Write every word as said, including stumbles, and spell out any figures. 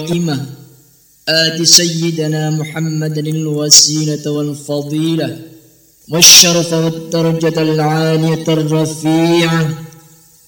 القائمة آت سيدنا محمدا الوسيلة والفضيلة والشرف والدرجة العالية الرفيعة